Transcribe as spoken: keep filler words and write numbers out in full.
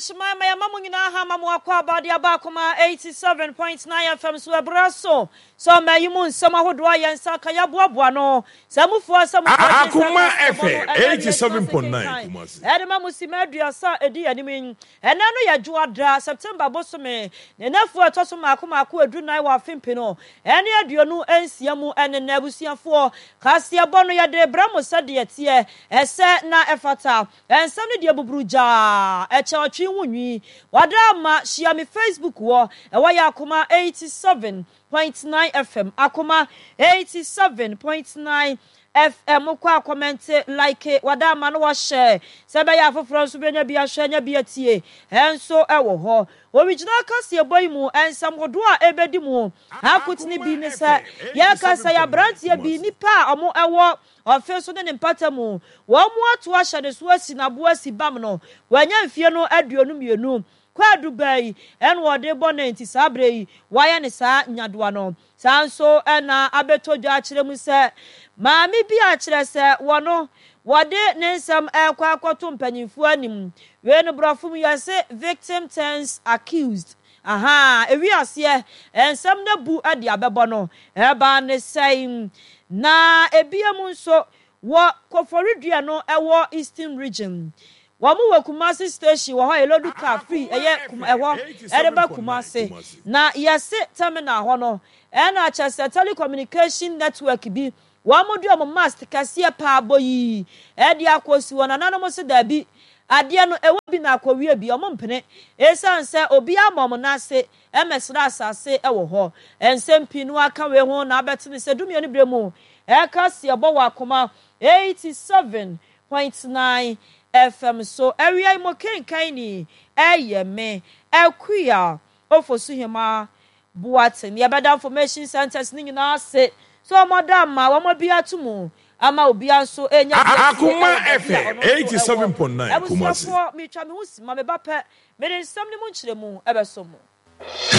shima ma yama munyina ha ma mo akwa abade abakoma eighty-seven point nine F M so ebraso so ma yimu nsama hodo ayensa ka ya boaboa no samufo asamu akuma F M eighty-seven point nine kumasi edema musima aduasa edi animin ena no ya juada September bosome ne nafu atoso ma akoma akwa edu nine wa fimpe no ene aduonu ensia mu ene na abusiafo kasia bono ya de bramo sade etie ese na efata ensam ne de bubruja eche otwi wunwi wada ma shia mi Facebook wo e wa ya akoma eighty-seven point nine F M akoma eighty-seven point nine F M kwa comment like wada ma no wa share sebe ya foforo so benya bia hwe nya bia tie enso ewo ho original kase boy mu ensam hodo a ebedi mu akutini bi ne se ya kasa ya brantie bi nipa omo ewo ofeso ne mpata mu wo mu ato ahye ne so asi na bo asi bam no wanya mfie no aduonu mienu kwa Dubai en wode bonenti sabrei waya ne sa nyadoa no sanso ena abetojo akire mu se maami bi akire se wono wode ne nsam ekwa akoto mpanyimfu anim we no brofum yase victim turns accused aha ewi ase ensam na bu ade abebo no eba ne sai na ebiam nso wo koforidua no ewo Eastern region wamu wa Kumasi station wo ho elodu car free eye ewo edeba Kumasi na yase terminal ho no ena achese telecommunication network bi wamu du am mast kase pa boyi edi akosi wona nanom se da bi ade no ewo bi na akowie bi omo mpene esanse obi amom na ase emesra asase ewo ho ensem nu aka we ho na abetene se dumie ni bremu e kase ebo wa akoma eighty-seven point nine F M so area mo kenkan ni eye me akuya ofosu hema buaten ye beda information centers ni nyina se so madam ma wo mo bia tumu ama obi anso enya akuma F M eighty-seven point nine kumasi mi twa me husi ma me ba pe me nsam ni mu nkyeremu ebeso mu